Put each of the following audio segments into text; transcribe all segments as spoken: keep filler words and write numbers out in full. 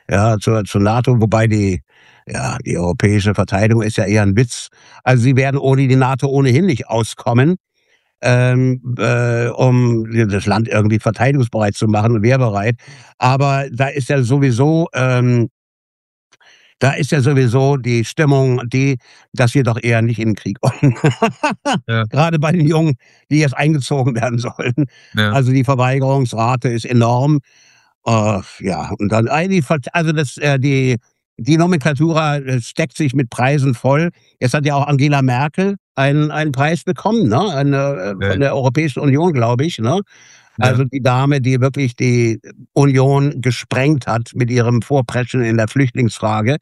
ja, zur, zur NATO, wobei die, ja, die europäische Verteidigung ist ja eher ein Witz. Also sie werden ohne die NATO ohnehin nicht auskommen, ähm, äh, um das Land irgendwie verteidigungsbereit zu machen und wehrbereit. Aber da ist ja sowieso, ähm, da ist ja sowieso die Stimmung die, dass wir doch eher nicht in den Krieg wollen. Ja. Gerade bei den Jungen, die jetzt eingezogen werden sollen. Ja. Also die Verweigerungsrate ist enorm. Äh, ja, und dann eigentlich, also das, äh, die, die Nomenklatura äh, steckt sich mit Preisen voll. Jetzt hat ja auch Angela Merkel einen, einen Preis bekommen, ne? Eine, äh, Ja. von der Europäischen Union, glaube ich, ne? Ja. Also die Dame, die wirklich die Union gesprengt hat mit ihrem Vorpreschen in der Flüchtlingsfrage.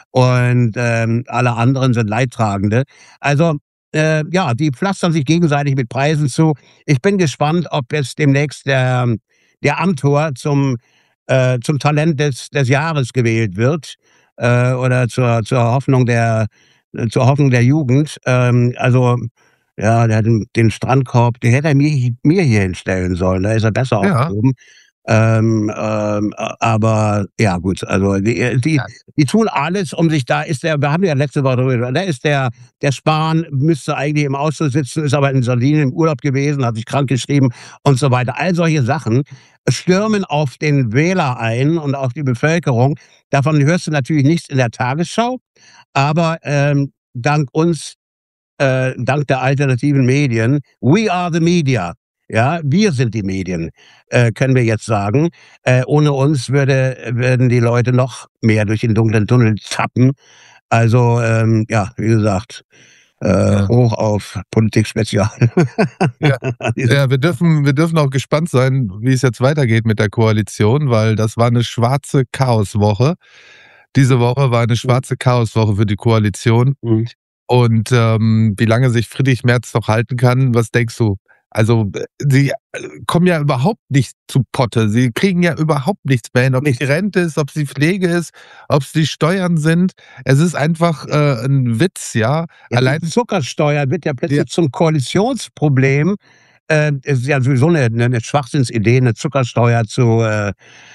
Und ähm, alle anderen sind Leidtragende. Also äh, ja, die pflastern sich gegenseitig mit Preisen zu. Ich bin gespannt, ob jetzt demnächst der, der Amtor zum, äh, zum Talent des, des Jahres gewählt wird äh, oder zur, zur Hoffnung der äh, zur Hoffnung der Jugend. Ähm, also ja, der, den, den Strandkorb, den hätte er mir, mir hier hinstellen sollen. Da ist er besser Ja. aufgehoben. Ähm, ähm, aber ja gut, also die, die, Ja. die tun alles, um sich da ist der, wir haben ja letzte Woche darüber gesprochen, da ist der, der Spahn müsste eigentlich im Ausschuss sitzen, ist aber in Sardinien im Urlaub gewesen, hat sich krank geschrieben und so weiter. All solche Sachen stürmen auf den Wähler ein und auf die Bevölkerung. Davon hörst du natürlich nichts in der Tagesschau, aber ähm, dank uns, äh, dank der alternativen Medien, we are the media. Ja, wir sind die Medien, äh, können wir jetzt sagen. Äh, ohne uns würde, würden die Leute noch mehr durch den dunklen Tunnel tappen. Also, ähm, ja, wie gesagt, äh, Ja. hoch auf Politik Spezial. Ja. Ja, wir dürfen, wir dürfen auch gespannt sein, wie es jetzt weitergeht mit der Koalition, weil das war eine schwarze Chaoswoche. Diese Woche war eine schwarze Chaoswoche für die Koalition. Mhm. Und ähm, wie lange sich Friedrich Merz noch halten kann, was denkst du? Also, äh, sie äh, kommen ja überhaupt nicht zu Potte. Sie kriegen ja überhaupt nichts mehr hin, ob es die Nichts. Rente ist, ob es die Pflege ist, ob es die Steuern sind. Es ist einfach äh, ein Witz, ja. Ja, Allein die Zuckersteuer wird ja plötzlich Ja. zum Koalitionsproblem. Äh, es ist ja sowieso eine, eine, eine Schwachsinnsidee, eine Zuckersteuer zu äh,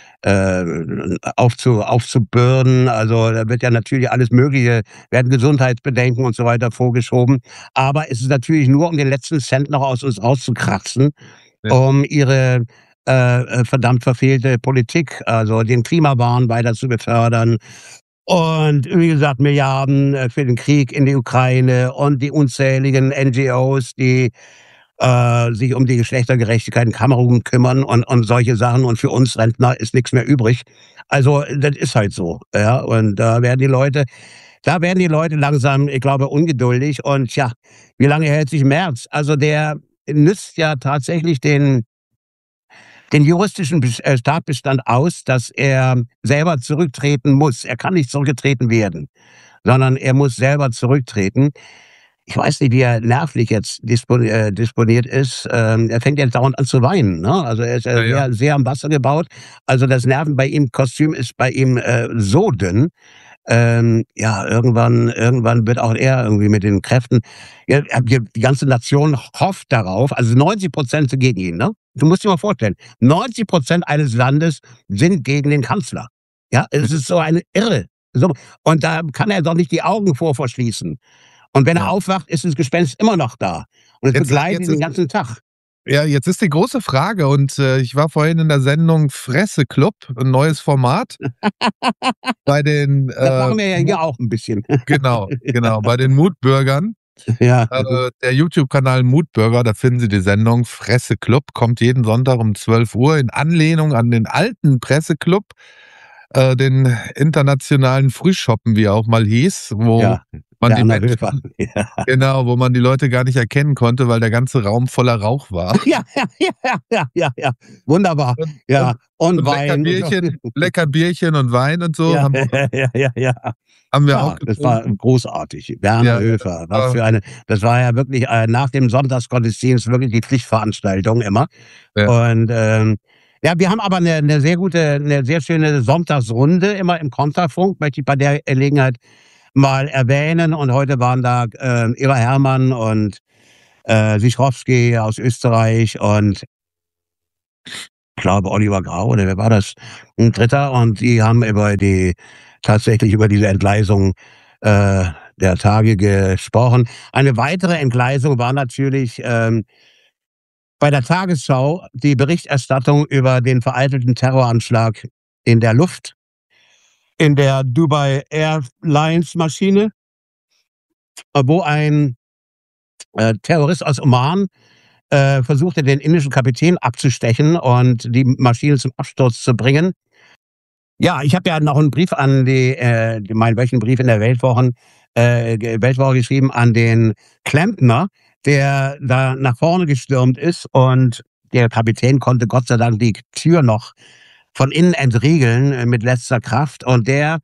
äh, aufzu, aufzubürden. Also da wird ja natürlich alles Mögliche, werden Gesundheitsbedenken und so weiter vorgeschoben. Aber es ist natürlich nur, um den letzten Cent noch aus uns rauszukratzen, Ja. um ihre äh, äh, verdammt verfehlte Politik, also den Klimawahn weiter zu befördern. Und wie gesagt, Milliarden äh, für den Krieg in die Ukraine und die unzähligen N G Os, die äh, sich um die Geschlechtergerechtigkeit in Kamerun kümmern und, und solche Sachen. Und für uns Rentner ist nichts mehr übrig. Also das ist halt so. Ja, und da werden die Leute, da werden die Leute langsam, ich glaube, ungeduldig. Und ja, wie lange hält sich Merz? Also der nützt ja tatsächlich den den juristischen Bes- äh, Tatbestand aus, dass er selber zurücktreten muss. Er kann nicht zurückgetreten werden, sondern er muss selber zurücktreten. Ich weiß nicht, wie er nervlich jetzt dispon äh, disponiert ist. Ähm, er fängt jetzt dauernd an zu weinen. Ne? Also er ist Ja, äh, ja. sehr, sehr am Wasser gebaut. Also das Nerven bei ihm, Kostüm ist bei ihm äh, so dünn. Ähm, ja, irgendwann, irgendwann wird auch er irgendwie mit den Kräften. Ja, die die ganze Nation hofft darauf. Also neunzig Prozent sind gegen ihn. Ne? Du musst dir mal vorstellen, neunzig Prozent eines Landes sind gegen den Kanzler. Ja, es ist so eine Irre. So, und da kann er doch nicht die Augen vor verschließen. Und wenn er Ja. aufwacht, ist das Gespenst immer noch da. Und es Jetzt- begleitet jetzt ihn den ist- ganzen Tag. Ja, jetzt ist die große Frage und äh, ich war vorhin in der Sendung Fresseclub, ein neues Format bei den Das äh, machen wir ja hier auch ein bisschen. genau, genau, bei den Mutbürgern. Ja, Äh, der YouTube-Kanal Mutbürger, da finden Sie die Sendung Fresseclub, kommt jeden Sonntag um zwölf Uhr in Anlehnung an den alten Presseclub, äh, den internationalen Frühschoppen, wie er auch mal hieß, wo ja. man die Werner Menschen, Höfer. Ja. genau, wo man die Leute gar nicht erkennen konnte, weil der ganze Raum voller Rauch war. Ja, ja, ja, ja, ja, ja. Wunderbar. Und, Ja, und, und lecker Wein. Bierchen, lecker Bierchen und Wein und so Ja, haben, wir- ja, ja, ja. haben wir Ja, auch das war getrunken. großartig. Werner Ja, Höfer. Was war- für eine, das war ja wirklich äh, nach dem Sonntagsgottesdienst wirklich die Pflichtveranstaltung immer. Ja. Und ähm, ja, wir haben aber eine, eine sehr gute, eine sehr schöne Sonntagsrunde immer im Konterfunk, möchte ich bei der Gelegenheit mal erwähnen. Und heute waren da äh, Eva Herrmann und äh, Sichowski aus Österreich und glaube Oliver Grau oder wer war das? 'N Dritter und die haben über die tatsächlich über diese Entgleisung, äh, der Tage gesprochen. Eine weitere Entgleisung war natürlich, ähm bei der Tagesschau die Berichterstattung über den vereitelten Terroranschlag in der Luft in der Dubai Airlines Maschine äh, wo ein, äh, Terrorist aus Oman, äh, versuchte, den indischen Kapitän abzustechen und die Maschine zum Absturz zu bringen. Ja, ich habe ja noch 'n Brief an die äh, meinen wöchentlichen Brief in der Weltwochen äh, ge Weltwoche geschrieben an den Klempner, der da nach vorne gestürmt ist und der Kapitän konnte Gott sei Dank die Tür noch von innen entriegeln, äh, mit letzter Kraft und der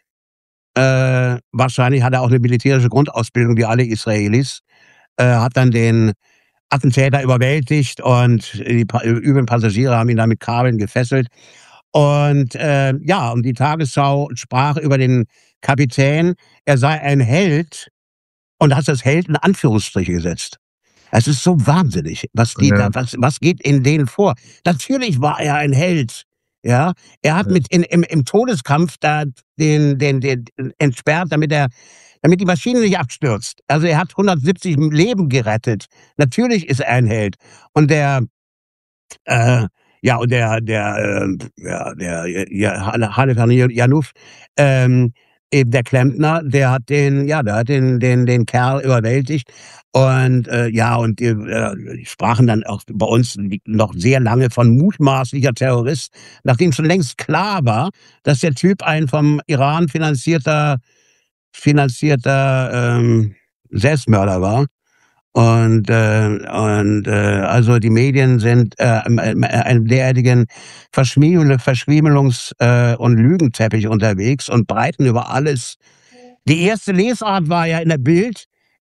äh, wahrscheinlich hat er auch 'ne militärische Grundausbildung wie alle Israelis, äh, hat dann den Attentäter überwältigt und die pa übrigen Passagiere haben ihn dann mit Kabeln gefesselt. Und, äh, ja, und die Tagesschau sprach über den Kapitän, er sei ein Held und hat das Held in Anführungsstriche gesetzt. Es ist so wahnsinnig, was die da Ja. was was geht in denen vor? Natürlich war er ein Held, ja? Er hat Ja. mit in im im Todeskampf da den den den entsperrt, damit er damit die Maschine nicht abstürzt. Also, er hat hundertsiebzig m Leben gerettet. Natürlich ist er ein Held. Und der äh, ja, und der der, ähm, ja, der J Ja Hale Halefan Yanouf, ähm, eben der Klempner, der hat den ja, der hat den den den Kerl überwältigt. Und, äh, ja, und die, äh, sprachen dann auch bei uns noch sehr lange von mutmaßlicher Terrorist, nachdem schon längst klar war, dass der Typ ein vom Iran finanzierter finanzierter, ähm, Selbstmörder war. Und, äh und, äh, also, die Medien sind, äh, im im einem derartigen Verschmiemel Verschwiemelungs äh, und Lügenteppich unterwegs und breiten über alles die erste Lesart war ja in der Bild,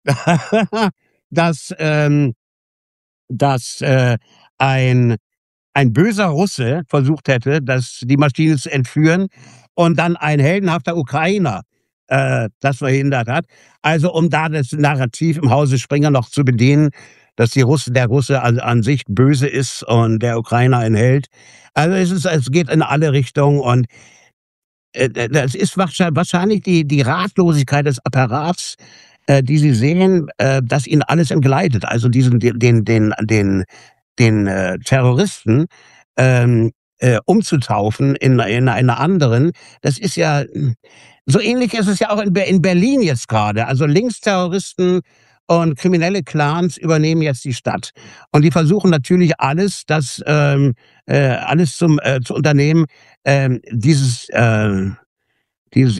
dass, ähm dass, äh, ein ein böser Russe versucht hätte, das die Maschine zu entführen und dann ein heldenhafter Ukrainer, äh, das verhindert hat. Also, um da das Narrativ im Hause Springer noch zu bedienen, dass die Russen der Russe an an sich böse ist und der Ukrainer ein Held. Also, es ist es geht in alle Richtungen und äh, d das ist wahrschei wahrscheinlich die die Ratlosigkeit des Apparats, äh, die sie sehen, äh, dass ihnen alles entgleitet. Also, diesen den den den den den, äh, Terroristen, ähm, äh, umzutaufen in in eine anderen. Das ist ja hm, so ähnlich ist es ja auch in Be in Berlin jetzt grade. Also, Linksterroristen und kriminelle Clans übernehmen jetzt die Stadt. Und die versuchen natürlich alles, das, ähm, äh alles zum äh, zu unternehmen, ähm, dieses, äh dieses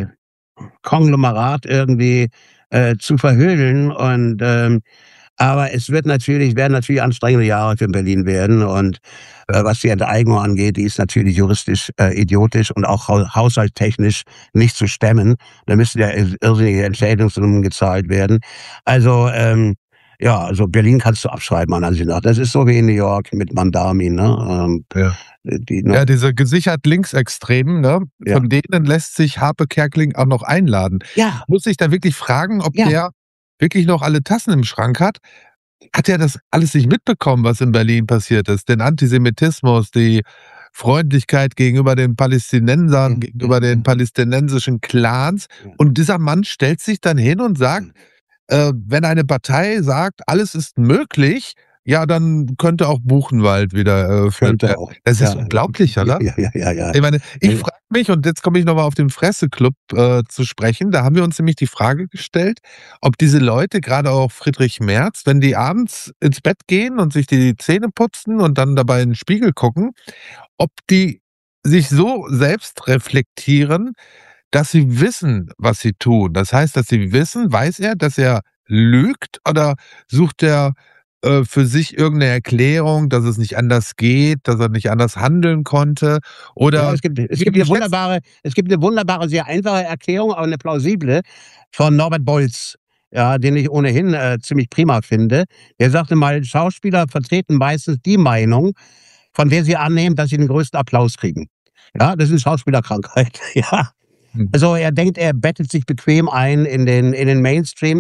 Ekelkonglomerat irgendwie, äh, zu verhüllen und, ähm aber es wird natürlich werden natürlich anstrengende Jahre für Berlin werden und, Ja. äh, was die Enteignung angeht, die ist natürlich juristisch, äh, idiotisch und auch hau haushaltstechnisch nicht zu stemmen. Da müssten ja ir irrsinnige Entschädigungssummen gezahlt werden. Also, ähm, ja, also, Berlin kannst du abschreiben meiner Ansicht nach. Das ist so wie in New York mit Mamdani, ne? Ähm, Ja. die ne? Ja, diese gesichert Linksextremen, ne? Ja. Von denen lässt sich Harpe Kerkeling auch noch einladen. Ja. Muss ich da wirklich fragen, ob Ja. der wirklich noch alle Tassen im Schrank hat? Hat der das alles nicht mitbekommen, was in Berlin passiert ist? Den Antisemitismus, die Freundlichkeit gegenüber den Palästinensern, Mhm, gegenüber mhm, den mhm. palästinensischen Clans. Ja. Und dieser Mann stellt sich dann hin und sagt, Mhm. äh, wenn eine Partei sagt, alles ist möglich, ja, dann könnte auch Buchenwald wieder eröffnet Könnte werden. auch. Das ist Ja. unglaublich, Ja, oder? ja, ja, ja, ja. Ich meine, ich Äh frage mich und jetzt komme ich noch mal auf den Fresse-Club, äh, zu sprechen. Da haben wir uns nämlich die Frage gestellt, ob diese Leute, grade auch Friedrich Merz, wenn die abends ins Bett gehen und sich die Zähne putzen und dann dabei in 'n Spiegel gucken, ob die sich so selbst reflektieren, dass sie wissen, was sie tun. Das heißt, dass sie wissen weiß er, dass er lügt oder sucht er, äh, für sich irgend 'ne Erklärung, dass es nicht anders geht, dass er nicht anders handeln konnte? Ja, Oder es gibt es wie gibt wie 'ne schätzt wunderbare es gibt 'ne wunderbare, sehr einfache Erklärung, aber 'ne plausible von Norbert Bolz, ja, den ich ohnehin, äh, ziemlich prima finde. Der sagte mal: „Schauspieler vertreten meistens die Meinung, von der sie annehmen, dass sie den größten Applaus kriegen.“ Ja, das ist Schauspielerkrankheit, ja. Mhm. Also, er denkt, er bettet sich bequem ein in den in den Mainstream.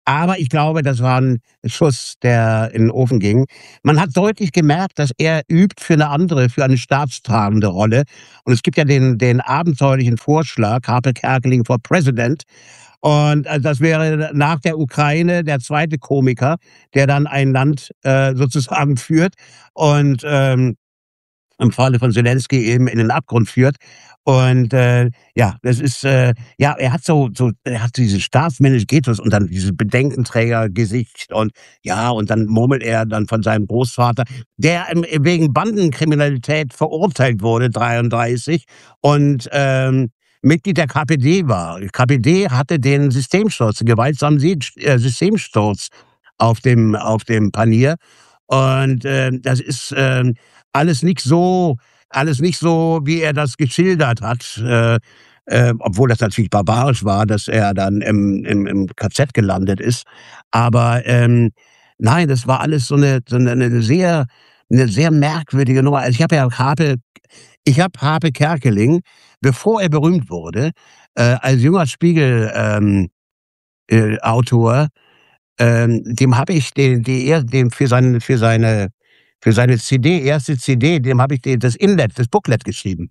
Aber ich glaube, das war 'n Schuss, der in 'n Ofen ging. Man hat deutlich gemerkt, dass er übt für 'ne andere für eine staatstragende Rolle. Und es gibt ja den den abenteuerlichen Vorschlag, Harpe Kerkeling for President. Und, äh, das wäre nach der Ukraine der zweite Komiker, der dann ein Land, äh, sozusagen führt und, ähm, im Falle von Selenskyj eben in den Abgrund führt. Und, äh, ja, das ist, äh ja, er hat so so er hat dieses staatsmännische Ethos und dann dieses Bedenkenträgergesicht und ja, und dann murmelt er dann von seinem Großvater, der, ähm, wegen Bandenkriminalität verurteilt wurde, dreiunddreißig und, ähm, Mitglied der K P D war. K P D hatte den Systemsturz, den gewaltsamen Sied äh, Systemsturz auf dem auf dem Panier. Und, ähm, das ist, ähm, alles nicht so alles nicht so, wie er das geschildert hat, äh, äh, obwohl das natürlich barbarisch war, dass er dann im im im K Z gelandet ist. Aber, ähm, nein, das war alles so 'ne so 'ne 'ne sehr 'ne sehr merkwürdige Nummer. Also, ich habe ja Harpe ich habe Harpe Kerkeling, bevor er berühmt wurde, äh, als junger Spiegel ähm, äh, Autor, ähm, dem habe ich den die er dem für sein für seine für seine C D erste C D, dem habe ich de das Inlet, das Booklet geschrieben.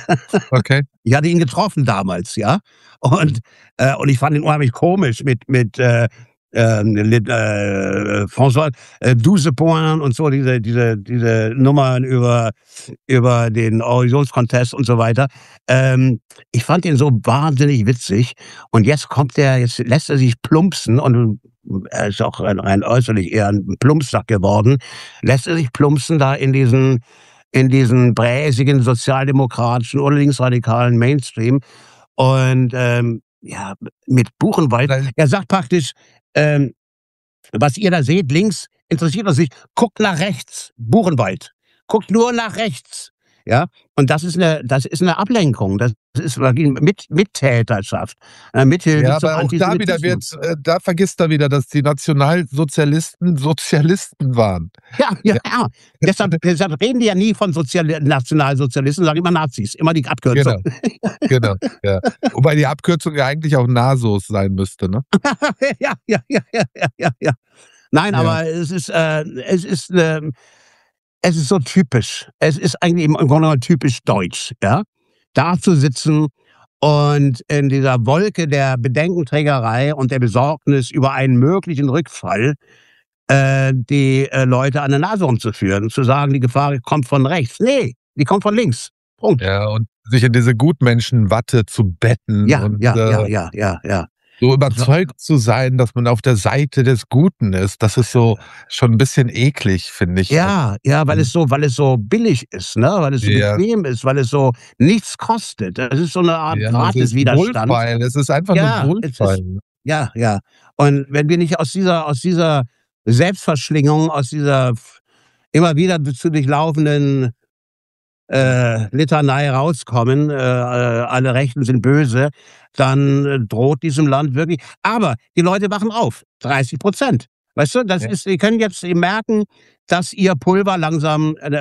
Okay. Ich hatte ihn getroffen damals, ja? Und, äh und ich fand ihn unheimlich komisch mit mit, äh, ähm, lit äh, François, äh, douze points und so, diese diese diese Nummern über über den Eurovisions-Contest und so weiter. Ähm, ich fand ihn so wahnsinnig witzig. Und jetzt kommt er jetzt lässt er sich plumpsen und er ist auch rein rein äußerlich eher 'n Plumpsack geworden. Lässt er sich plumpsen da in diesen in diesen bräsigen sozialdemokratischen oder linksradikalen Mainstream. Und, ähm, ja, mit Buchenwald er sagt praktisch, ähm: „Was ihr da seht links, interessiert uns nicht. Guckt nach rechts, Buchenwald. Guckt nur nach rechts." Ja? Und das ist 'ne das ist 'ne Ablenkung. Das ist Mit Mittäterschaft, äh, Mithilfe Ja, zum aber auch da wieder wird Antisemitismus. äh, da vergisst er wieder, dass die Nationalsozialisten Sozialisten waren. Ja, ja, Ja. ja. Deshalb deshalb reden die ja nie von Sozial Nationalsozialisten, sagen immer Nazis, immer die Abkürzung. Genau, genau, ja. Wobei die Abkürzung ja eigentlich auch Nasos sein müsste, ne? Ja, ja, ja, ja, ja, ja, ja. Nein, Ja. aber es ist, äh es ist, ähm es ist so typisch. Es ist eigentlich im Grunde genommen typisch deutsch, ja? Da zu sitzen und in dieser Wolke der Bedenkenträgerei und der Besorgnis über einen möglichen Rückfall, äh, die, äh, Leute an der Nase rumzuführen, zu sagen, die Gefahr kommt von rechts. Ne, die kommt von links. Punkt. Ja, und sich in diese Gutmenschenwatte zu betten Ja, und, ja, ja, äh ja, ja, ja. so So überzeugt zu sein, dass man auf der Seite des Guten ist, das ist so schon 'n bisschen eklig, finde ich. Und Ja, ja, weil es und so weil es so billig ist, ne? Weil es so Ja. bequem ist, weil es so nichts kostet. Das ist so 'ne Art Ja, es ist Gratiswiderstand. wohlfeil. Es ist einfach nur Ja, es ist wohlfeil. ja, ja. Und wenn wir nicht aus dieser aus dieser Selbstverschlingung, aus dieser f immer wieder d zu durchlaufenden, äh, Litanei rauskommen, äh, äh, alle Rechten sind böse, dann droht diesem Land wirklich aber die Leute wachen auf, dreißig Prozent. Weißt du, das Ja. ist sie können jetzt eben merken, dass ihr Pulver langsam, äh,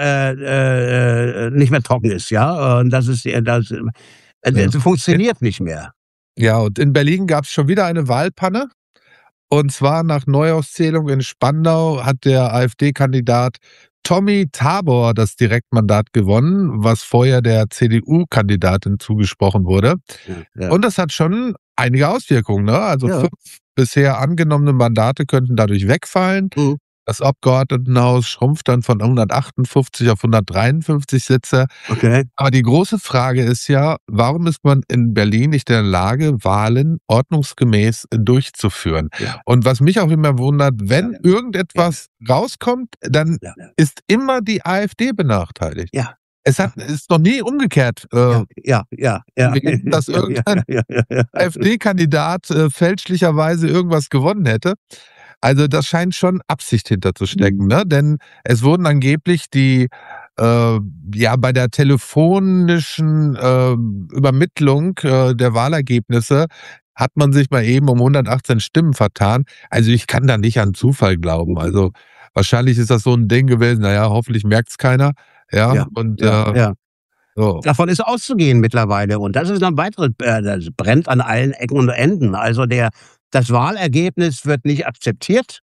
äh, äh, nicht mehr trocken ist, ja? Und das ist äh, das Ja. äh, funktioniert nicht mehr. Ja, und in Berlin gab's schon wieder eine Wahlpanne. Und zwar nach Neuauszählung in Spandau hat der AfD-Kandidat Tommy Tabor das Direktmandat gewonnen, was vorher der C D U-Kandidatin zugesprochen wurde. Ja, ja. Und das hat schon einige Auswirkungen, ne? Also Ja. fünf bisher angenommene Mandate könnten dadurch wegfallen. Mhm. Das Abgeordnetenhaus schrumpft dann von hundertachtundfünfzig auf hundertdreiundfünfzig Sitze. Okay. Aber die große Frage ist ja, warum ist man in Berlin nicht in der Lage, Wahlen ordnungsgemäß durchzuführen? Ja. Und was mich auch immer wundert, wenn Ja. irgendetwas rauskommt, dann Ja, ja. ist immer die AfD benachteiligt. Ja. Es hat ist noch nie umgekehrt, äh Ja, ja, ja, ja. gewesen, dass Ja, ja, irgendein ja, ja, ja. AfD-Kandidat, äh, fälschlicherweise irgendwas gewonnen hätte. Also, da scheint schon Absicht hinter zu stecken, Mhm. ne? Denn es wurden angeblich die, äh ja, bei der telefonischen, ähm, Übermittlung, äh, der Wahlergebnisse hat man sich mal eben um hundertachtzehn Stimmen vertan. Also, ich kann da nicht an Zufall glauben. Also, wahrscheinlich ist das so 'n Ding gewesen, na ja, hoffentlich merkt's keiner, ja? Ja, Und, ja, äh, ja. so. Davon ist auszugehen mittlerweile. Und das ist 'ne weitere äh, das brennt an allen Ecken und Enden. Also, der das Wahlergebnis wird nicht akzeptiert.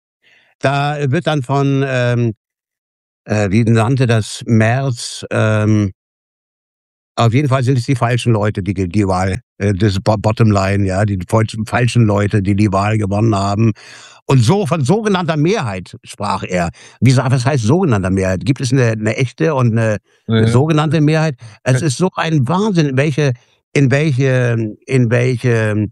Da wird dann von, ähm, äh, wie nannte das Merz, ähm auf jeden Fall sind es die falschen Leute, die ge die Wahl äh, das Bo Bottomline, ja, die falschen falschen Leute, die die Wahl gewonnen haben. Und so von sogenannter Mehrheit sprach er. Wie sa was heißt sogenannter Mehrheit? Gibt es 'ne 'ne echte und 'ne Ja. sogenannte Mehrheit? Es ist so ein Wahnsinn, in welche in welche in welche,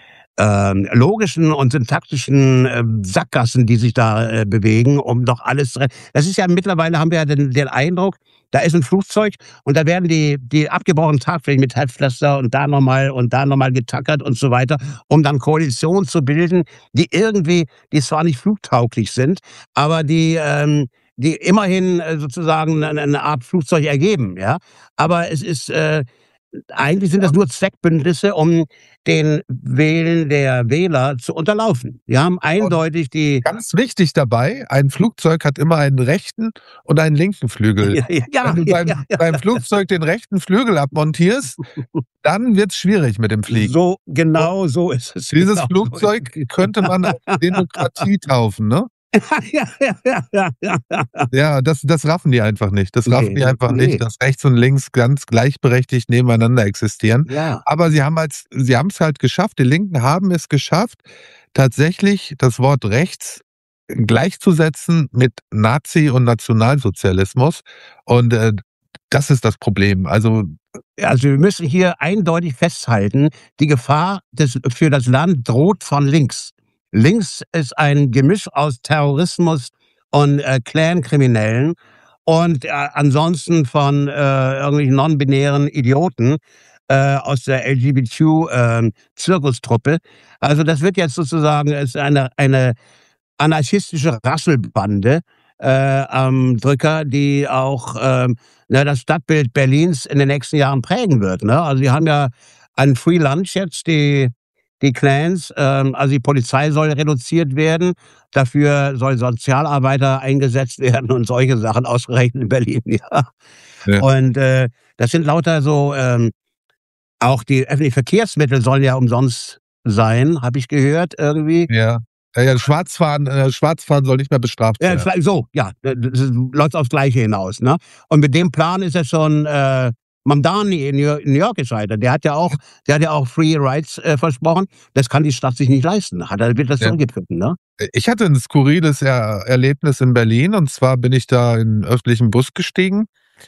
ähm, logischen und syntaktischen, ähm, Sackgassen die sich da, äh, bewegen, um doch alles re das ist ja mittlerweile haben wir ja den den Eindruck, da ist 'n Flugzeug und da werden die die abgebrochenen Tragflächen mit Heftpflaster und da noch mal und da noch mal getackert und so weiter, um dann Koalitionen zu bilden, die irgendwie die zwar nicht flugtauglich sind, aber die, ähm die immerhin, äh, sozusagen 'ne 'ne 'ne Art Flugzeug ergeben, ja? Aber es ist, äh eigentlich sind das Ja. nur Zweckbündnisse, um den Willen der Wähler zu unterlaufen. Die haben Und eindeutig die ganz wichtig dabei, ein Flugzeug hat immer einen rechten und einen linken Flügel. Ja, ja, Wenn ja, du ja, beim ja. beim Flugzeug den rechten Flügel abmontierst, dann wird's schwierig mit dem Fliegen. So Und genau so ist es. dieses Genau so ist Flugzeug könnte man auch Demokratie taufen, ne? Ja, ja, ja, ja, ja, ja, ja. Ja, das das raffen die einfach nicht. Das raffen die Ne, einfach nicht, ne. dass rechts und links ganz gleichberechtigt nebeneinander existieren. Ja. Aber sie haben halt sie haben's halt geschafft die Linken haben es geschafft, tatsächlich das Wort rechts gleichzusetzen mit Nazi und Nationalsozialismus. Und, äh, das ist das Problem. Also Ja, also wir müssen hier eindeutig festhalten, die Gefahr des für das Land droht von links. Links ist ein Gemisch aus Terrorismus und, äh, Clankriminellen und, äh, ansonsten von, äh, irgendwelchen nonbinären Idioten, äh, aus der LGBTQ, ähm, Zirkustruppe. Also, das wird jetzt sozusagen ist eine eine anarchistische Rasselbande, äh, am Drücker, die auch, ähm, ne, das Stadtbild Berlins in den nächsten Jahren prägen wird, ne? Also, die haben ja ein Free Lunch jetzt, die die Clans, ähm, also die Polizei soll reduziert werden, dafür sollen Sozialarbeiter eingesetzt werden und solche Sachen, ausgerechnet in Berlin, ja. Ja. Und, äh, das sind lauter so, ähm auch die öffentlichen Verkehrsmittel sollen ja umsonst sein, habe ich gehört irgendwie. Ja. Ja, ja, Schwarzfahren äh, Schwarzfahren soll nicht mehr bestraft Ja, werden. so, ja, d d das läuft aufs Gleiche hinaus, ne? Und mit dem Plan ist ja schon, äh, Mamdani in New New York gescheitert. Der hat ja auch der hat ja auch Free Rides, äh, versprochen. Das kann die Stadt sich nicht leisten. Hat er wird das Ja. zurückgepfiffen, ne? Äh, ich hatte 'n skurriles Er Erlebnis in Berlin und zwar bin ich da in 'n öffentlichen Bus gestiegen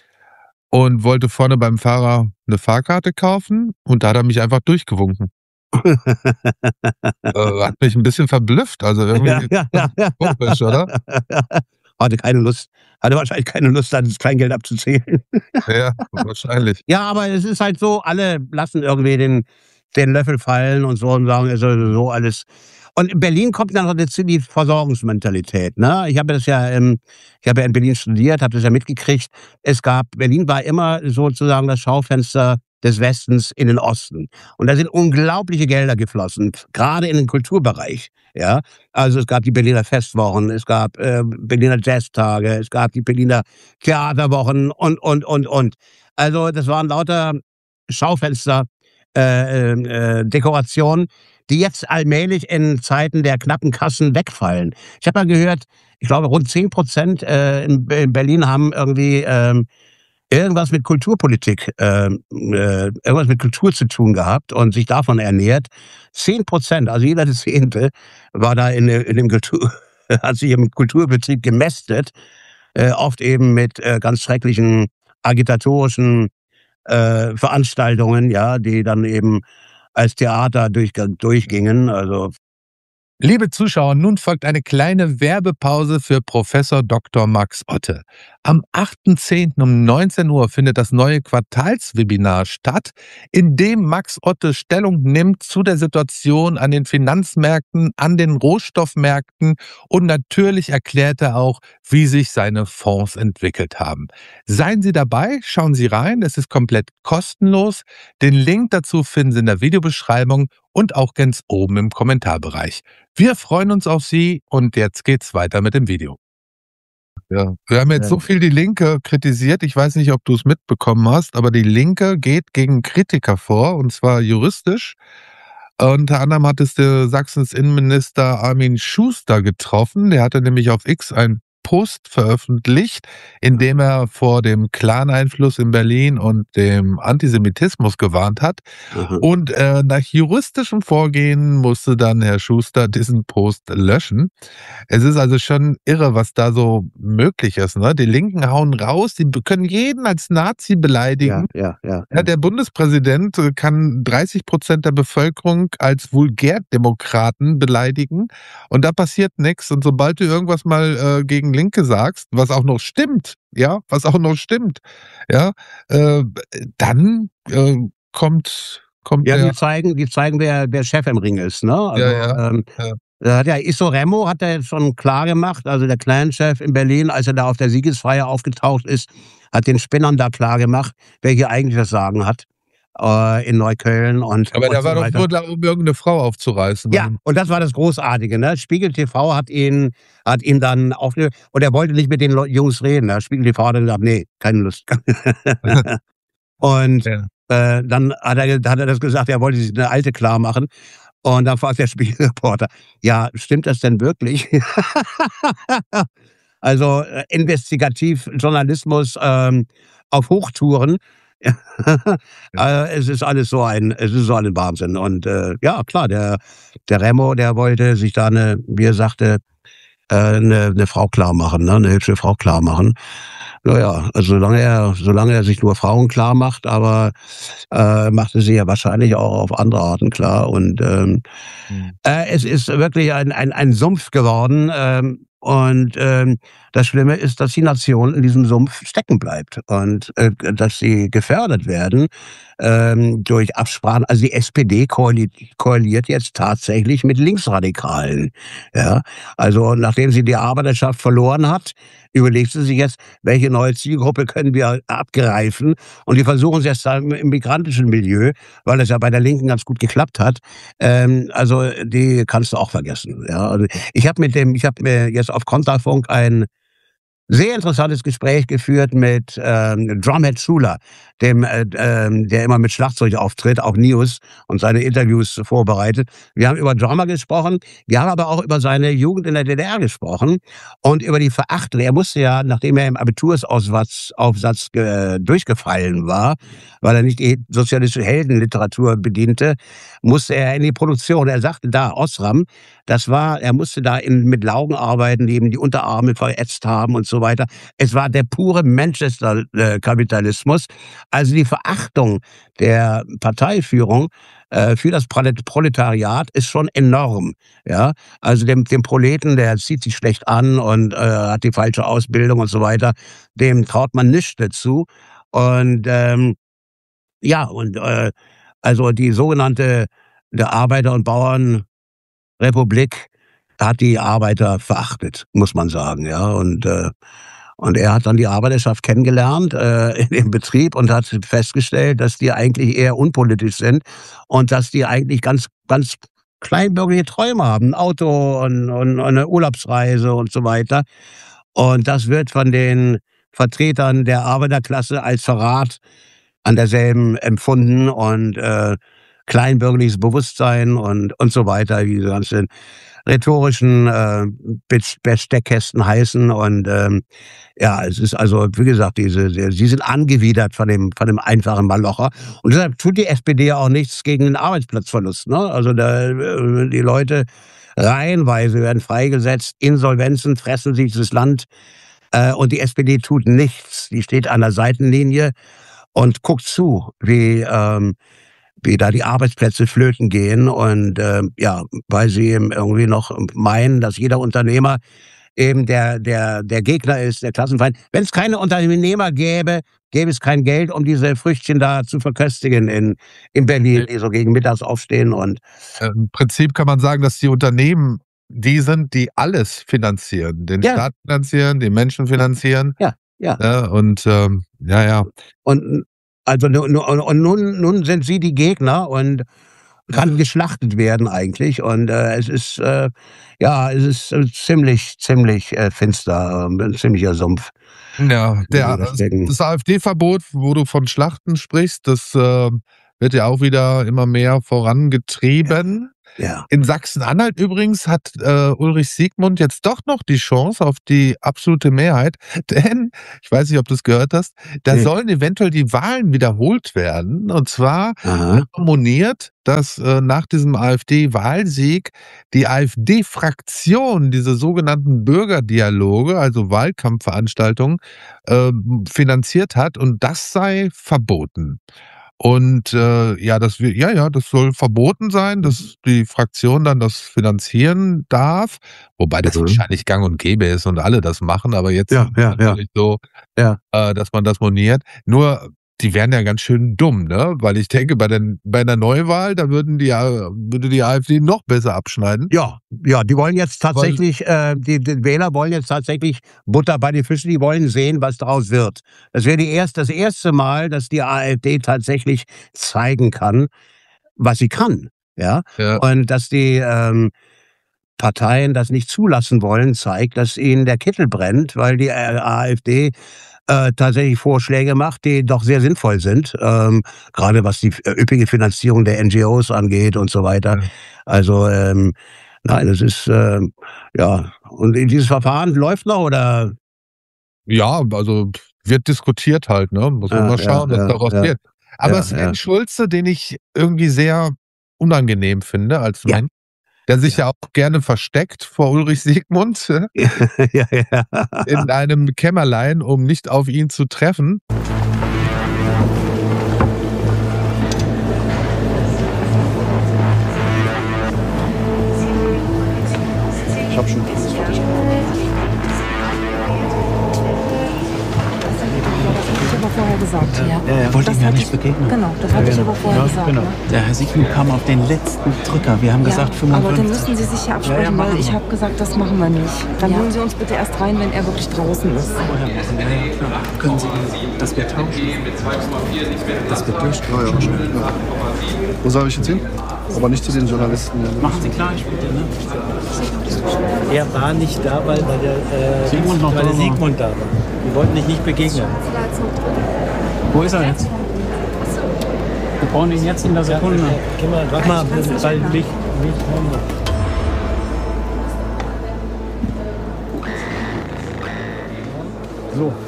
und wollte vorne beim Fahrer 'ne Fahrkarte kaufen und da hat er mich einfach durchgewunken. Äh, hat mich 'n bisschen verblüfft, also Ja, irgendwie ja, ja, ja. komisch, oder? Hatte keine Lust hatte wahrscheinlich keine Lust, dann das Kleingeld abzuzählen. Ja, wahrscheinlich. Ja, aber es ist halt so, alle lassen irgendwie den den Löffel fallen und so und sagen, ist ja sowieso alles und in Berlin kommt dann noch dazu die Versorgungsmentalität, ne? Ich habe das ja, ähm ich habe ja in Berlin studiert, habe das ja mitgekriegt. Es gab Berlin war immer sozusagen das Schaufenster des Westens in den Osten. Und da sind unglaubliche Gelder geflossen, grade in den Kulturbereich, ja? Also, es gab die Berliner Festwochen, es gab, äh, Berliner Jazztage, es gab die Berliner Theaterwochen und, und, und, und. Also, das waren lauter Schaufenster, äh, ähm, äh, Dekorationen, die jetzt allmählich in Zeiten der knappen Kassen wegfallen. Ich habe mal gehört, ich glaube, rund zehn Prozent, äh, in Be in Berlin haben irgendwie, ähm, irgendwas mit Kulturpolitik, ähm, äh irgendwas mit Kultur zu tun gehabt und sich davon ernährt. zehn Prozent, also jeder Zehnte war da in de in dem Kultur hat sich im Kulturbetrieb gemästet, äh, oft eben mit, äh, ganz schrecklichen agitatorischen, äh, Veranstaltungen, ja, die dann eben als Theater durchgang durchgingen, also Liebe Zuschauer, nun folgt eine kleine Werbepause für Professor Doktor Max Otte. Am achten zehnten um neunzehn Uhr findet das neue Quartalswebinar statt, in dem Max Otte Stellung nimmt zu der Situation an den Finanzmärkten, an den Rohstoffmärkten und natürlich erklärt er auch, wie sich seine Fonds entwickelt haben. Seien Sie dabei, schauen Sie rein, es ist komplett kostenlos. Den Link dazu finden Sie in der Videobeschreibung und auch ganz oben im Kommentarbereich. Wir freuen uns auf Sie und jetzt geht's weiter mit dem Video. Ja, wir haben jetzt so viel die Linke kritisiert. Ich weiß nicht, ob du's mitbekommen hast, aber die Linke geht gegen Kritiker vor, und zwar juristisch. Unter anderem hattest du Sachsens Innenminister Armin Schuster getroffen. Der hatte nämlich auf X einen Post veröffentlicht, in dem er vor dem Clan-Einfluss in Berlin und dem Antisemitismus gewarnt hat. Aha. Und, äh, nach juristischem Vorgehen musste dann Herr Schuster diesen Post löschen. Es ist also schon irre, was da so möglich ist, ne? Die Linken hauen raus, die b können jeden als Nazi Ja, beleidigen. ja, ja, Ja, ja. der Bundespräsident, äh, kann dreißig Prozent der Bevölkerung als Vulgärdemokraten beleidigen und da passiert nix. Und sobald du irgendwas mal, äh, gegen Linke sagst, was auch noch stimmt, ja, was auch noch stimmt, ja, äh, dann, äh, kommt kommt Ja, der die zeigen die zeigen, wer wer Chef im Ring ist, ne? Ja, Also, ja, ähm, ja. da hat ja Isso Remo hat ja jetzt schon klargemacht, also der Clan-Chef in Berlin, als er da auf der Siegesfeier aufgetaucht ist, hat den Spinnern da klargemacht, wer hier eigentlich das Sagen hat, äh, in Neukölln und Aber und der war so doch weiter. nur da, um irgend 'ne Frau aufzureißen. Ja, und das war das Großartige, ne? Spiegel TV hat ihn hat ihn dann aufge und er wollte nicht mit den Leu Jungs reden, ne? Spiegel TV hat dann gesagt: „Ne, keine Lust.“ Und, Ja. äh, dann hat er hat er das gesagt, er wollte sich 'ne Alte klarmachen. Und dann fragt der Spiegelreporter: „Ja, stimmt das denn wirklich?“ Also, äh, Investigativjournalismus, ähm, auf Hochtouren. Ja. Äh, es ist alles so ein es ist so ein Wahnsinn. Und, äh, ja klar, der der Remo, der wollte sich da 'ne, wie er sagte, äh, 'ne 'ne Frau klarmachen, ne, 'ne hübsche Frau klarmachen. Na ja, also solange er solange er sich nur Frauen klarmacht, aber, äh, macht er sie ja wahrscheinlich auch auf andere Arten klar. Und, ähm, Mhm. äh, es ist wirklich ein ein ein Sumpf geworden, ähm, und, ähm, das Schlimme ist, dass die Nation in diesem Sumpf stecken bleibt und, äh, dass sie gefördert werden, ähm, durch Absprachen. Also, die S P D koali koaliert jetzt tatsächlich mit Linksradikalen, ja? Also, nachdem sie die Arbeiterschaft verloren hat, überlegt sie sich jetzt: „Welche neue Zielgruppe können wir abgreifen?“ Und die versuchen's jetzt da im im migrantischen Milieu, weil es ja bei der Linken ganz gut geklappt hat. Ähm, also, die kannst du auch vergessen, ja? Also, ich habe mit dem ich habe mir jetzt auf Konterfunk ein sehr interessantes Gespräch geführt mit, ähm, Drumhead Schuler, dem, äh, ähm der immer mit Schlagzeug auftritt, auch News und seine Interviews vorbereitet. Wir haben über Drummer gesprochen, wir haben aber auch über seine Jugend in der D D R gesprochen und über die Verachtung. Er musste ja, nachdem er im Abitursauswatz Aufsatz ge durchgefallen war, weil er nicht die sozialistische Heldenliteratur bediente, musste er in die Produktion. Er sagte da, Osram, das war er musste da in mit Laugen arbeiten, die ihm die Unterarme verätzt haben und so weiter. Es war der pure Manchester, äh, Kapitalismus. Also, die Verachtung der Parteiführung, äh, für das Pralet Proletariat ist schon enorm, ja? Also, dem dem Proleten, der zieht sich schlecht an und, äh, hat die falsche Ausbildung und so weiter, dem traut man nischte zu. Und, ähm, ja, und, äh, also die sogenannte der Arbeiter und Bauernrepublik hat die Arbeiter verachtet, muss man sagen, ja? Und, äh und er hat dann die Arbeiterschaft kennengelernt, äh, im Betrieb und hat festgestellt, dass die eigentlich eher unpolitisch sind und dass die eigentlich ganz ganz kleinbürgerliche Träume haben, 'n Auto und und und 'ne Urlaubsreise und so weiter. Und das wird von den Vertretern der Arbeiterklasse als Verrat an derselben empfunden und, äh, kleinbürgerliches Bewusstsein und und so weiter, wie diese ganzen rhetorischen, äh, Best Besteckkästen heißen. Und, ähm, ja, es ist also, wie gesagt, diese sie sie sind angewidert von dem von dem einfachen Malocher. Und deshalb tut die S P D ja auch nichts gegen den Arbeitsplatzverlust, ne? Also, da, äh die Leute reihenweise werden freigesetzt, Insolvenzen fressen sich das Land, äh, und die S P D tut nichts. Die steht an der Seitenlinie und guckt zu, wie, ähm wie da die Arbeitsplätze flöten gehen und, ähm, ja, weil sie eben irgendwie noch meinen, dass jeder Unternehmer eben der der der Gegner ist, der Klassenfeind. Wenn's keine Unternehmer gäbe, gäbe es kein Geld, um diese Früchtchen da zu verköstigen in in Berlin, Ne. die so gegen mittags aufstehen und Äh, im Prinzip kann man sagen, dass die Unternehmen die sind, die alles finanzieren, den Ja. Staat finanzieren, die Menschen finanzieren, Ja, ja. ne? Und, ähm, ja, ja. Und n also nu nu und nun nun sind sie die Gegner und kann geschlachtet werden eigentlich. Und, äh, es ist, äh ja, es ist, äh, ziemlich ziemlich, äh, finster, ähm, 'n ziemlicher Sumpf, Ja, in dem der wir äh, stecken. das AfD-Verbot, wo du von Schlachten sprichst, das, ähm, wird ja auch wieder immer mehr vorangetrieben. Ja. In Sachsen-Anhalt übrigens hat äh, Ulrich Siegmund jetzt doch noch die Chance auf die absolute Mehrheit, denn, ich weiß nicht, ob du es gehört hast, da Nee. sollen eventuell die Wahlen wiederholt werden. Und zwar Aha. wird moniert, dass äh, nach diesem AfD-Wahlsieg die AfD-Fraktion diese sogenannten Bürgerdialoge, also Wahlkampfveranstaltungen, äh, finanziert hat und das sei verboten. Und äh, ja, das wir ja, ja, das soll verboten sein, dass die Fraktion dann das finanzieren darf, wobei das Mhm. wahrscheinlich gang und gäbe ist und alle das machen, aber jetzt Ja, ist es ja, ja. natürlich so, Ja. äh, dass man das moniert. Nur, die wären ja ganz schön dumm, ne? Weil ich denke, bei den bei einer Neuwahl, da würden die A würde die AfD noch besser abschneiden. Ja, ja, die wollen jetzt Weil tatsächlich äh, die die Wähler wollen jetzt tatsächlich Butter bei den Fischen, die wollen sehen, was daraus wird. Das wäre die erst das erste Mal, dass die AfD tatsächlich zeigen kann, was sie kann, ja? Ja. Und dass die, ähm, Parteien das nicht zulassen wollen, zeigt, dass ihnen der Kittel brennt, weil die äh, AfD äh, tatsächlich Vorschläge macht, die doch sehr sinnvoll sind, ähm, grade was die f üppige Finanzierung der N G Os angeht und so weiter. Ja. Also, ähm, nein, es ist, ähm ja. Und dieses Verfahren läuft noch oder? Ja, also wird diskutiert halt, ne? Muss man Ja, mal ja, schauen, was ja, daraus ja. wird. Aber Ja, Sven ja. Schulze, den ich irgendwie sehr unangenehm finde als Ja. Mensch, der sich Ja. ja auch gerne versteckt vor Ulrich Siegmund Ja, ja. in einem Kämmerlein, um nicht auf ihn zu treffen. Ich habe schon alles fertig gemacht. Das habe ich aber vorher gesagt. Ja, Ja, ja. Wollte Das ihm ja hatte nicht ich- begegnen. Genau, das hatte ich aber vorher Ja, gesagt. genau. Ne? Der Herr Siegmund kam auf den letzten Drücker. Wir haben gesagt Ja, fünfundfünfzig. aber dann müssen Sie sich ja absprechen, Ja, ja, machen weil ich wir. habe gesagt, das machen wir nicht. Dann Ja. holen Sie uns bitte erst rein, wenn er wirklich draußen ist. Vorher machen wir. Ja, klar. Können Sie, dass wir tauschen? Dass wir durchgehen. Ja, ja, ja. Wo soll ich jetzt hin? Aber nicht zu den Journalisten. Machen Sie gleich bitte, ne? Er war nicht da, weil, weil, der, äh, Siegmund noch weil da der war. Siegmund da war. Wir wollten dich nicht begegnen. Wo ist er jetzt? Wir brauchen ihn jetzt in der Sekunde. Geh mal, wach mal, weil mich, mich haben wir. So.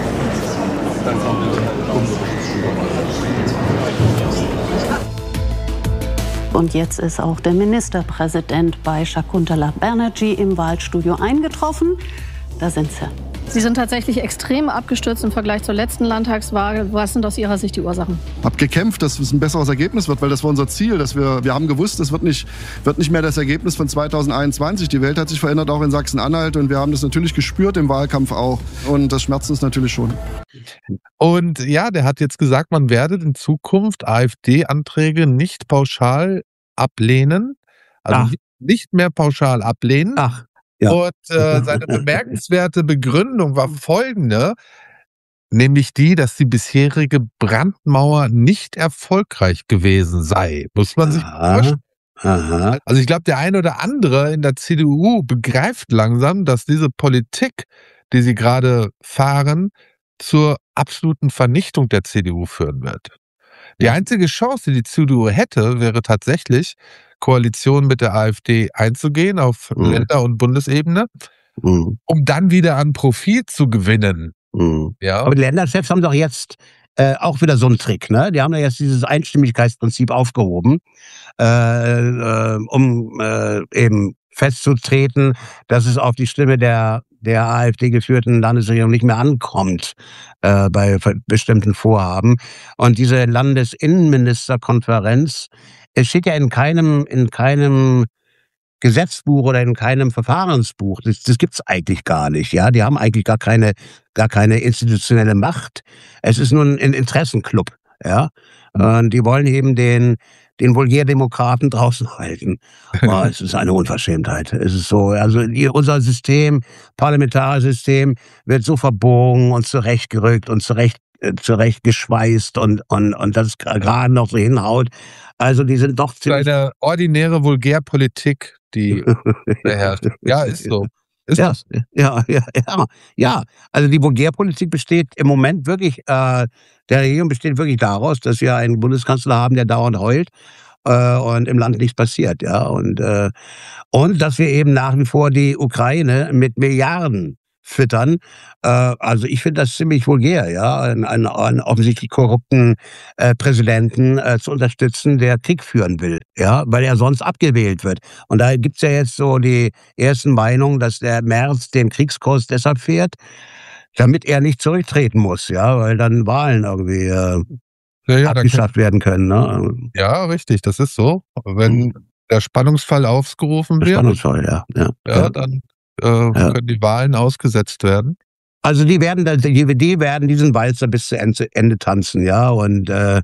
Und jetzt ist auch der Ministerpräsident bei Shakuntala Banerjee im Wahlstudio eingetroffen. Da sind sie. Sie sind tatsächlich extrem abgestürzt im Vergleich zur letzten Landtagswahl. Was sind aus Ihrer Sicht die Ursachen? Hab gekämpft, dass es ein besseres Ergebnis wird, weil das war unser Ziel. Dass wir, wir haben gewusst, es wird nicht, wird nicht mehr das Ergebnis von zweitausendeinundzwanzig. Die Welt hat sich verändert, auch in Sachsen-Anhalt. Und wir haben das natürlich gespürt im Wahlkampf auch. Und das schmerzt uns natürlich schon. Und ja, der hat jetzt gesagt, man werde in Zukunft AfD-Anträge nicht pauschal ablehnen. Also Ach. nicht- nicht mehr pauschal ablehnen. Ach, ja. Und äh, seine bemerkenswerte Begründung war folgende, nämlich die, dass die bisherige Brandmauer nicht erfolgreich gewesen sei. Muss man sich Aha. vorstellen. Aha. Also ich glaube, der ein oder andere in der C D U begreift langsam, dass diese Politik, die sie gerade fahren, zur absoluten Vernichtung der C D U führen wird. Die einzige Chance, die die C D U hätte, wäre tatsächlich, Koalition mit der AfD einzugehen auf Mhm. Länder- und Bundesebene, Mhm. um dann wieder an Profit zu gewinnen. Mhm. Ja, Aber die Länderchefs haben doch jetzt äh, auch wieder so einen Trick, ne? Die haben ja jetzt dieses Einstimmigkeitsprinzip aufgehoben, äh, äh, um äh, eben festzutreten, dass es auf die Stimme der der AfD geführten Landesregierung nicht mehr ankommt äh, bei ver- bestimmten Vorhaben. Und diese Landesinnenministerkonferenz, es steht ja in keinem in keinem Gesetzbuch oder in keinem Verfahrensbuch. Das, das gibt's eigentlich gar nicht. Ja, die haben eigentlich gar keine, gar keine institutionelle Macht. Es ist nur ein Interessenclub. Ja, und die wollen eben den, den Vulgärdemokraten draußen halten. Oh, es ist eine Unverschämtheit. Es ist so, also die, unser System, Parlamentarsystem, wird so verbogen und zurechtgerückt und zurecht äh, zurechtgeschweißt und und und das es gerade noch so hinhaut. Also die sind doch so ziemlich eine ordinäre Vulgärpolitik, die beherrscht. Ja, ist so. Ist Ja, das so? ja, ja, ja, ja. Also die Vulgärpolitik besteht im Moment wirklich, äh, der Regierung besteht wirklich daraus, dass wir einen Bundeskanzler haben, der dauernd heult, äh, und im Land nichts passiert, ja. Und, äh, und dass wir eben nach wie vor die Ukraine mit Milliarden füttern. Äh, also ich finde das ziemlich vulgär, ja, einen, einen, einen offensichtlich korrupten äh, Präsidenten äh, zu unterstützen, der Krieg führen will, ja, weil er sonst abgewählt wird. Und da gibt's ja jetzt so die ersten Meinungen, dass der Merz den Kriegskurs deshalb fährt, damit er nicht zurücktreten muss, ja, weil dann Wahlen irgendwie äh, Ja, ja, dann abgeschafft kann, werden können. Ne? ja, richtig, das ist so. Wenn der Spannungsfall aufgerufen wird, Spannungsvoll, ja. ja, ja, ja. dann äh, Ja. können die Wahlen ausgesetzt werden. Also die werden, das- die, die werden diesen Walzer bis zu Ende, Ende tanzen, ja. Und äh,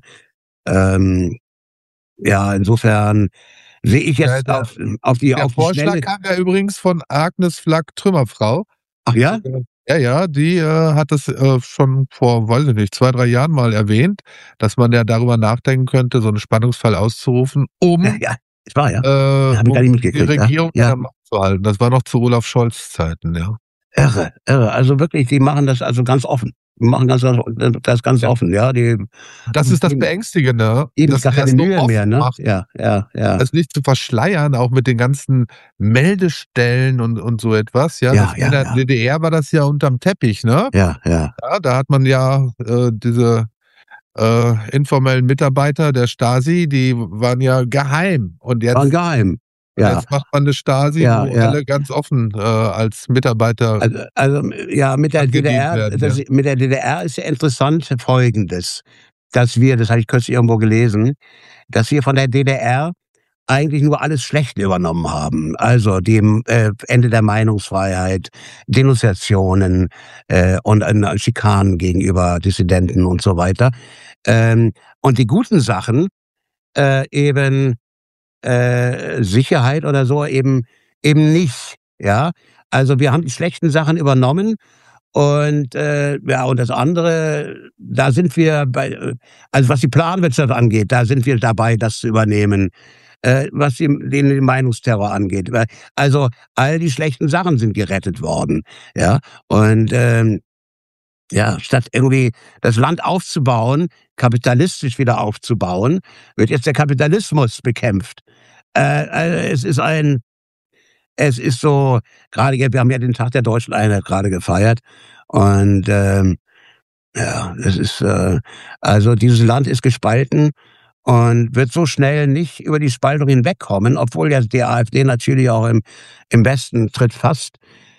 ähm, ja, insofern sehe ich Ja, jetzt der- auf, auf die, Der auf die Vorschlag Schnelle. kam ja übrigens von Agnes Flack, Trümmerfrau. Ach ja? Ja, ja, die äh, hat es äh, schon vor, weiß ich nicht, zwei, drei Jahren mal erwähnt, dass man ja darüber nachdenken könnte, so einen Spannungsfall auszurufen, um, Ja, ja, es war ja. äh, Hab ich gar nicht um die mitgekriegt, ja. Regierung Ja. an der Macht zu halten. Das war noch zu Olaf Scholz Zeiten, ja. Irre, irre. Also wirklich, die machen das also ganz offen. Die machen das, das ganz Ja. offen, ja. Die Das ist das Eben- Beängstigende, eben dass gar er keine so Mühe offen mehr, ne? macht, Ja, ja, ja. es nicht zu verschleiern, auch mit den ganzen Meldestellen und, und so etwas. Ja, Ja, das, ja, in der ja. D D R war das ja unterm Teppich, ne? Ja, ja. Ja, da hat man ja äh, diese äh, informellen Mitarbeiter der Stasi, die waren ja geheim. Und jetzt, War geheim. Ja. jetzt macht man eine Stasi, Ja, wo ja. alle ganz offen äh, als Mitarbeiter. Also, also ja, mit der Angedient D D R, werden, das, ja. mit der D D R ist ja interessant Folgendes, dass wir, das habe ich kürzlich irgendwo gelesen, dass wir von der D D R eigentlich nur alles Schlechte übernommen haben. Also dem äh, Ende der Meinungsfreiheit, Denunziationen äh, und äh, Schikanen gegenüber Dissidenten und so weiter. Ähm, und die guten Sachen, äh, eben äh, Sicherheit oder so, eben eben nicht. Ja, also wir haben die schlechten Sachen übernommen und äh, ja, und das andere, da sind wir bei, äh, also was die Planwirtschaft angeht, da sind wir dabei, das zu übernehmen. Äh, was die, den, den Meinungsterror angeht. Weil- Also all die schlechten Sachen sind gerettet worden. Ja, und ähm, ja, statt irgendwie das Land aufzubauen, kapitalistisch wieder aufzubauen, wird jetzt der Kapitalismus bekämpft. Äh, also es ist ein, es ist so, gerade jetzt, wir haben ja den Tag der Deutschen Einheit gerade gefeiert und ähm, ja, es ist, äh, also dieses Land ist gespalten und wird so schnell nicht über die Spaltung hinwegkommen, obwohl ja die AfD natürlich auch im, im Westen tritt fast.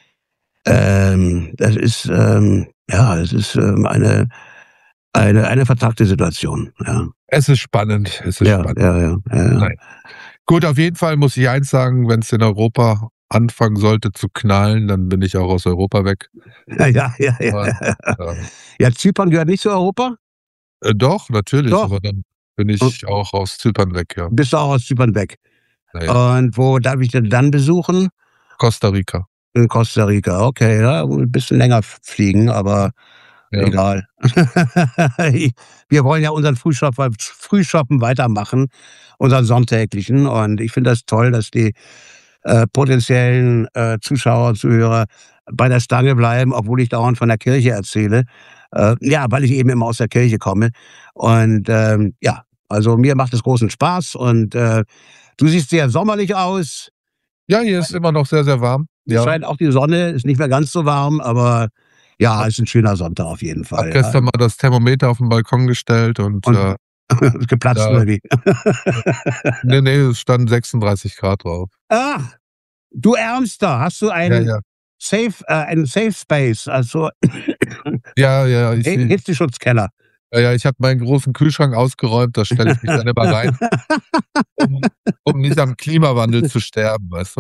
Ähm, das ist, ähm, ja, es ist ähm, eine, eine, eine vertragte Situation. Ja, Es ist spannend. Es ist ja, spannend. ja, ja, ja, ja. Nein. Gut, auf jeden Fall muss ich eins sagen, wenn es in Europa anfangen sollte zu knallen, dann bin ich auch aus Europa weg. Ja, ja, ja, Aber, ja. äh, Ja, Zypern gehört nicht zu Europa? äh, doch, natürlich, Doch. aber dann bin ich auch aus Zypern weg, ja. Bist du auch aus Zypern weg? Naja. Und wo darf ich denn dann besuchen? Costa Rica. In Costa Rica, okay, ja, ein bisschen länger fliegen, aber Ja. egal. Wir wollen ja unseren Frühschoppen, Frühschoppen weitermachen, unseren sonntäglichen. Und ich finde das toll, dass die äh, potenziellen äh, Zuschauer und Zuhörer bei der Stange bleiben, obwohl ich dauernd von der Kirche erzähle. Äh, ja, weil ich eben immer aus der Kirche komme. Und ähm, ja, also mir macht es großen Spaß. Und äh, du siehst sehr sommerlich aus. Ja, hier ist immer noch sehr, sehr warm. Es Ja. scheint auch die Sonne, ist nicht mehr ganz so warm, aber ja, ist ein schöner Sonntag auf jeden Hab Fall. gestern mal das Thermometer auf den Balkon gestellt und, Und- äh, Ja. Geplatzt Ja. oder wie? nee, nee, es standen sechsunddreißig Grad drauf. Ach, du Ärmster, hast du Ja, einen ja. Safe, äh, einen Safe Space, also Ja, ja, ich, Hi- Hitzeschutzkeller. ja, ja, ich habe meinen großen Kühlschrank ausgeräumt, da stelle ich mich dann immer rein, um, um nicht am Klimawandel zu sterben, weißt du?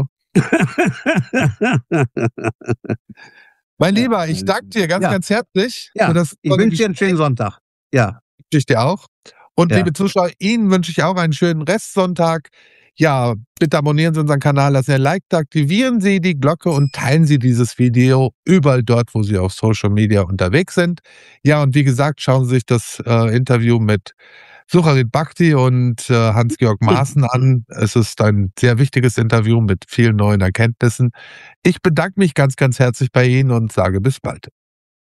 Mein Lieber, ich danke dir ganz, Ja. ganz herzlich Ja, für das ich tolle wünsche dir einen schönen Sonntag. Ja, wünsche ich dir auch. Und Ja. liebe Zuschauer, Ihnen wünsche ich auch einen schönen Restsonntag. Ja, bitte abonnieren Sie unseren Kanal, lassen Sie ein Like da, aktivieren Sie die Glocke und teilen Sie dieses Video überall dort, wo Sie auf Social Media unterwegs sind. Ja, und wie gesagt, schauen Sie sich das äh, Interview mit Sucharit Bhakdi und äh, Hans-Georg Maaßen an. Es ist ein sehr wichtiges Interview mit vielen neuen Erkenntnissen. Ich bedanke mich ganz, ganz herzlich bei Ihnen und sage bis bald.